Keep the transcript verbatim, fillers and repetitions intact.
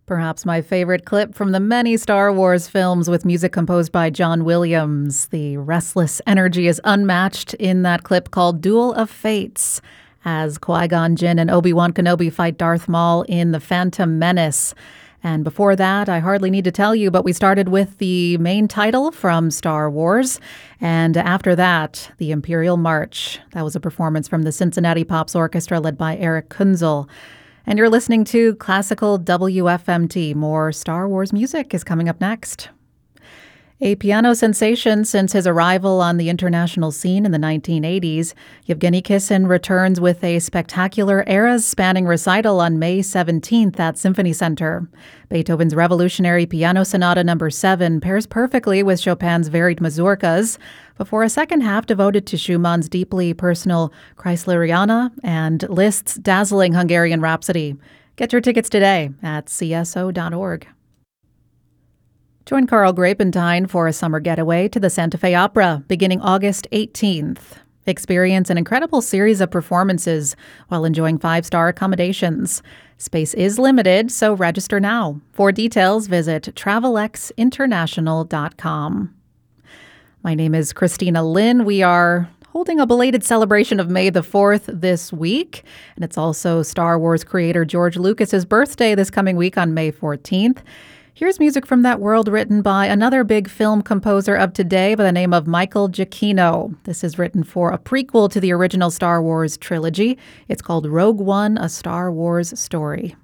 Perhaps my favorite clip from the many Star Wars films with music composed by John Williams. The restless energy is unmatched in that clip called Duel of Fates, as Qui-Gon Jinn and Obi-Wan Kenobi fight Darth Maul in The Phantom Menace. And before that, I hardly need to tell you, but we started with the main title from Star Wars. And after that, the Imperial March. That was a performance from the Cincinnati Pops Orchestra led by Eric Kunzel. And you're listening to Classical W F M T. More Star Wars music is coming up next. A piano sensation since his arrival on the international scene in the nineteen eighties, Yevgeny Kissin returns with a spectacular eras-spanning recital on May seventeenth at Symphony Center. Beethoven's Revolutionary Piano Sonata number seven pairs perfectly with Chopin's varied mazurkas, before a second half devoted to Schumann's deeply personal Kreisleriana and Liszt's dazzling Hungarian Rhapsody. Get your tickets today at c s o dot org. Join Carl Grapentine for a summer getaway to the Santa Fe Opera beginning August eighteenth. Experience an incredible series of performances while enjoying five-star accommodations. Space is limited, so register now. For details, visit travel x international dot com. My name is Christina Lynn. We are holding a belated celebration of May the fourth this week, and it's also Star Wars creator George Lucas's birthday this coming week on May fourteenth. Here's music from that world written by another big film composer of today by the name of Michael Giacchino. This is written for a prequel to the original Star Wars trilogy. It's called Rogue One, A Star Wars Story.